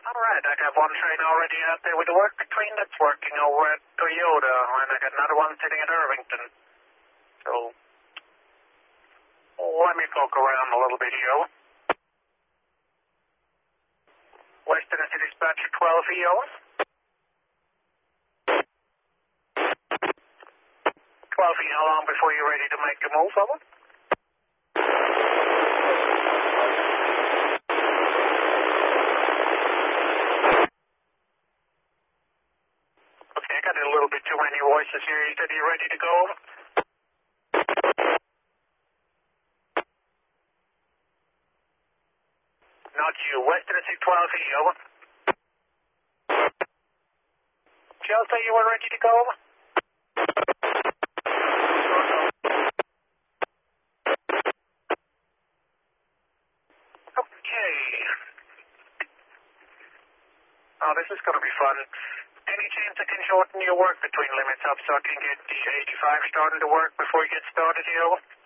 All right, I got one train already out there with the work between that's working over at Toyota, and I got another one sitting at Irvington. So, let me poke around a little bit here. West Tennessee Dispatcher 12 EO. 12 E, how long before you're ready to make the move, over? Okay, I got a little bit too many voices here. You said you're ready to go? Not you. West Tennessee 12 E, over. Did y'all say you were ready to go, over? Okay. Oh, this is going to be fun. Any chance I can shorten your work between limits up so I can get the 85 starting to work before you get started here, over?